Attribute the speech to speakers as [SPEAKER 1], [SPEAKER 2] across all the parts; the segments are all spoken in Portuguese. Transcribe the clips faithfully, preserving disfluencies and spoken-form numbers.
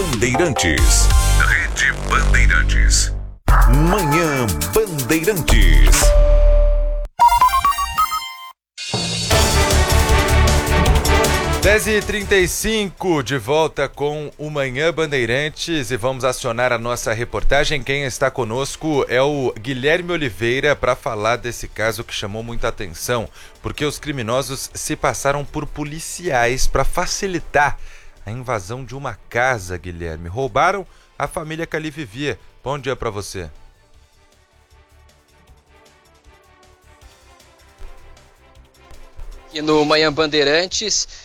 [SPEAKER 1] Bandeirantes. Rede Bandeirantes. Manhã Bandeirantes.
[SPEAKER 2] dez e trinta e cinco, de volta com o Manhã Bandeirantes e vamos acionar a nossa reportagem. Quem está conosco é o Guilherme Oliveira para falar desse caso que chamou muita atenção, porque os criminosos se passaram por policiais para facilitar a invasão de uma casa, Guilherme. Roubaram a família que ali vivia. Bom dia para você.
[SPEAKER 3] E no Manhã Bandeirantes,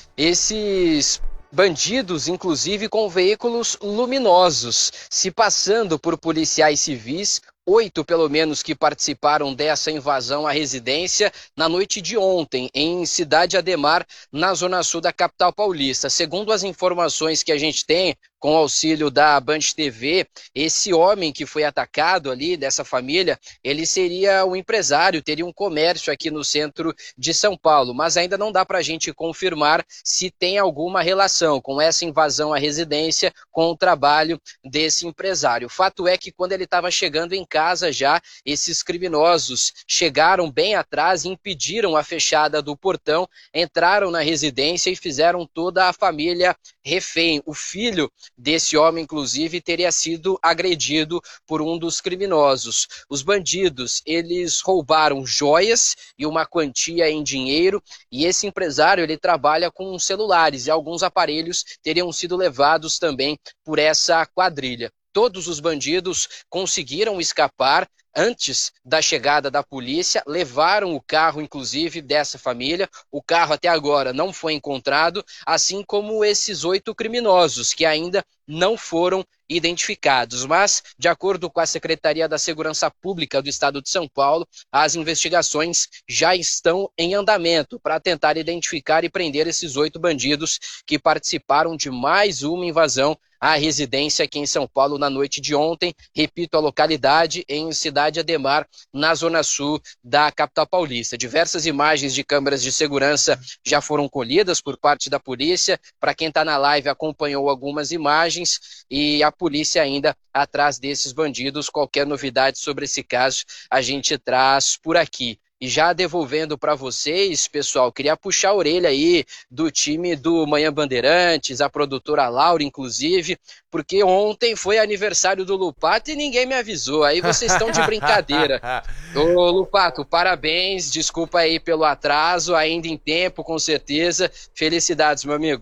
[SPEAKER 3] esses bandidos, inclusive com veículos luminosos, se passando por policiais civis, oito pelo menos que participaram dessa invasão à residência na noite de ontem, em Cidade Ademar, na zona sul da capital paulista. Segundo as informações que a gente tem, com auxílio da Band T V, esse homem que foi atacado ali, dessa família, ele seria um empresário, teria um comércio aqui no centro de São Paulo, mas ainda não dá para a gente confirmar se tem alguma relação com essa invasão à residência, com o trabalho desse empresário. O fato é que quando ele estava chegando em casa já, esses criminosos chegaram bem atrás e impediram a fechada do portão, entraram na residência e fizeram toda a família refém. O filho desse homem, inclusive, teria sido agredido por um dos criminosos. Os bandidos, eles roubaram joias e uma quantia em dinheiro, e esse empresário, ele trabalha com celulares, e alguns aparelhos teriam sido levados também por essa quadrilha. Todos os bandidos conseguiram escapar antes da chegada da polícia, levaram o carro, inclusive, dessa família. O carro até agora não foi encontrado, assim como esses oito criminosos que ainda não foram identificados. Mas, de acordo com a Secretaria da Segurança Pública do Estado de São Paulo, as investigações já estão em andamento para tentar identificar e prender esses oito bandidos que participaram de mais uma invasão à residência aqui em São Paulo na noite de ontem. Repito, a localidade em Cidade Ademar, na zona sul da capital paulista. Diversas imagens de câmeras de segurança já foram colhidas por parte da polícia. Para quem está na live, acompanhou algumas imagens, e a polícia ainda atrás desses bandidos. Qualquer novidade sobre esse caso a gente traz por aqui. E já devolvendo para vocês, pessoal, queria puxar a orelha aí do time do Manhã Bandeirantes, a produtora Laura, inclusive, porque ontem foi aniversário do Lupato e ninguém me avisou. Aí vocês estão de brincadeira. Ô, Lupato, parabéns, desculpa aí pelo atraso, ainda em tempo, com certeza. Felicidades, meu amigo.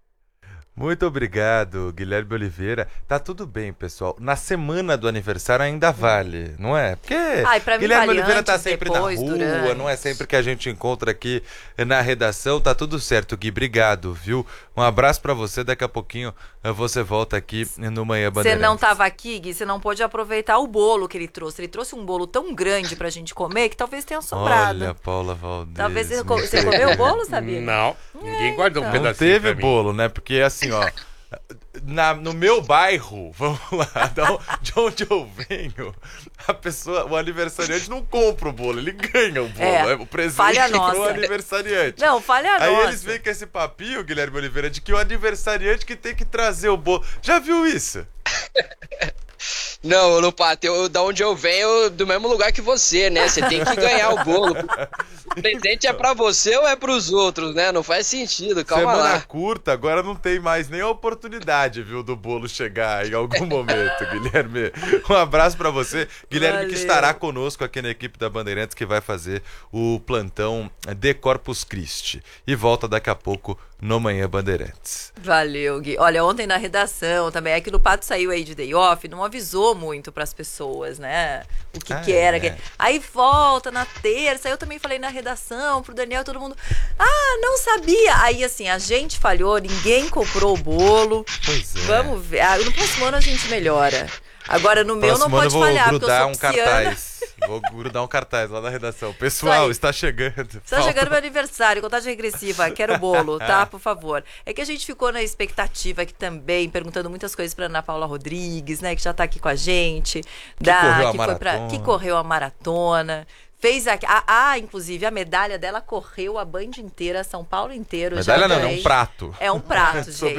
[SPEAKER 2] Muito obrigado, Guilherme Oliveira. Tá tudo bem, pessoal. Na semana do aniversário ainda vale, não é? Porque
[SPEAKER 4] Ai, pra mim
[SPEAKER 2] Guilherme
[SPEAKER 4] vale
[SPEAKER 2] Oliveira tá
[SPEAKER 4] antes,
[SPEAKER 2] sempre
[SPEAKER 4] depois,
[SPEAKER 2] na rua,
[SPEAKER 4] durante.
[SPEAKER 2] não é sempre que a gente encontra aqui na redação. Tá tudo certo, Gui. Obrigado, viu? Um abraço pra você. Daqui a pouquinho você volta aqui no Manhã Bandeirantes.
[SPEAKER 4] Você não tava aqui, Gui, você não pôde aproveitar o bolo que ele trouxe. Ele trouxe um bolo tão grande pra gente comer que talvez tenha sobrado.
[SPEAKER 2] Olha, Paula Valdez.
[SPEAKER 4] Talvez você, você comeu o bolo, sabia?
[SPEAKER 5] Não, ninguém
[SPEAKER 4] É,
[SPEAKER 5] guardou um
[SPEAKER 4] então.
[SPEAKER 2] Não
[SPEAKER 5] pedacinho
[SPEAKER 2] teve
[SPEAKER 5] pra mim.
[SPEAKER 2] bolo, né? Porque assim, ó, na, no meu bairro, vamos lá, da on- de onde eu venho, a pessoa, o aniversariante não compra o bolo, ele ganha o bolo.
[SPEAKER 4] É,
[SPEAKER 2] É, o presente
[SPEAKER 4] falha
[SPEAKER 2] pro
[SPEAKER 4] nossa.
[SPEAKER 2] aniversariante.
[SPEAKER 4] Não, falha
[SPEAKER 2] Aí
[SPEAKER 4] nossa.
[SPEAKER 2] eles vêm com esse papinho, Guilherme Oliveira, de que o aniversariante que tem que trazer o bolo. Já viu isso?
[SPEAKER 3] Não, Lupato, eu, da onde eu venho, do mesmo lugar que você, né? Você tem que ganhar o bolo. O presente é pra você ou é pros outros, né? Não faz sentido, calma
[SPEAKER 2] Semana
[SPEAKER 3] lá.
[SPEAKER 2] curta, agora não tem mais nem a oportunidade, viu, do bolo chegar em algum momento, Guilherme. Um abraço pra você, Guilherme,
[SPEAKER 4] Valeu.
[SPEAKER 2] que estará conosco aqui na equipe da Bandeirantes, que vai fazer o plantão de Corpus Christi. E volta daqui a pouco no Manhã Bandeirantes.
[SPEAKER 4] Valeu, Gui. Olha, ontem na redação também, é que o Pato saiu aí de day off, não avisou muito pras pessoas, né? O que
[SPEAKER 2] Ah,
[SPEAKER 4] que era.
[SPEAKER 2] é.
[SPEAKER 4] que- Aí volta na terça, eu também falei na redação pro Daniel, todo mundo, ah, não sabia. Aí assim, a gente falhou, ninguém comprou o bolo.
[SPEAKER 2] Pois é.
[SPEAKER 4] Vamos ver. Ah, no próximo ano a gente melhora. Agora no meu não
[SPEAKER 2] Próximo ano
[SPEAKER 4] pode
[SPEAKER 2] eu vou
[SPEAKER 4] falhar, porque eu
[SPEAKER 2] grudar
[SPEAKER 4] sou
[SPEAKER 2] um
[SPEAKER 4] pisciana.
[SPEAKER 2] cartaz. Vou grudar um cartaz lá na redação. Pessoal,
[SPEAKER 4] aí.
[SPEAKER 2] está chegando.
[SPEAKER 4] Está
[SPEAKER 2] Falta-
[SPEAKER 4] chegando meu aniversário, contagem regressiva, quero bolo, tá? Por favor. É que a gente ficou na expectativa aqui também, perguntando muitas coisas pra Ana Paula Rodrigues, né? Que já tá aqui com a gente. Da,
[SPEAKER 2] correu a
[SPEAKER 4] que, foi pra,
[SPEAKER 2] maratona.
[SPEAKER 4] que correu a maratona. Fez aqui. Ah, ah, inclusive, a medalha dela correu a Band inteira, São Paulo inteiro.
[SPEAKER 2] Medalha
[SPEAKER 4] já
[SPEAKER 2] não, é
[SPEAKER 4] ganhei.
[SPEAKER 2] um prato.
[SPEAKER 4] É um prato, gente.